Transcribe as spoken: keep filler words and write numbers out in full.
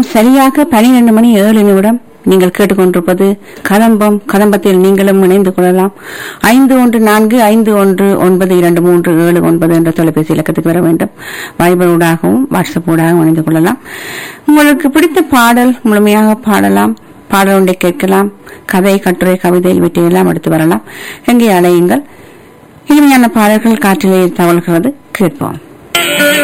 சரியாக பனிரெண்டு மணி ஏழு நிமிடம். நீங்கள் கேட்டுக்கொண்டிருப்பது கதம்பம். கதம்பத்தில் நீங்களும் இணைந்து கொள்ளலாம். ஐந்து ஒன்று நான்கு ஐந்து ஒன்று ஒன்பது இரண்டு மூன்று ஏழு ஒன்பது என்ற தொலைபேசி இலக்கத்துக்கு வர வேண்டும். வைபர் ஊடாகவும் வாட்ஸ்அப் ஊடாகவும் இணைந்து கொள்ளலாம். உங்களுக்கு பிடித்த பாடல் முழுமையாக பாடலாம், பாடல் ஒன்றை கேட்கலாம், கதை, கட்டுரை, கவிதை இவற்றையெல்லாம் எடுத்து வரலாம். எங்கே அழையுங்கள். இனிமையான பாடல்கள் காற்றிலே தவழ்கிறது, கேட்போம்.